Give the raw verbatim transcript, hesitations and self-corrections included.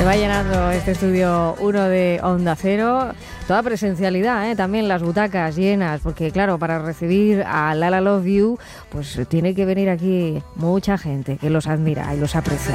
Se va llenando este estudio uno de Onda Cero. Toda presencialidad, ¿eh? También las butacas llenas, porque claro, para recibir a Lala Love You, pues tiene que venir aquí mucha gente que los admira y los aprecia.